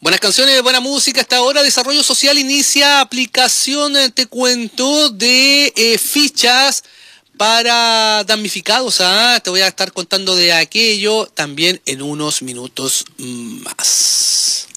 Buenas canciones, buena música. Hasta ahora Desarrollo Social inicia aplicación, te cuento, de fichas para damnificados. Te voy a estar contando de aquello también en unos minutos más.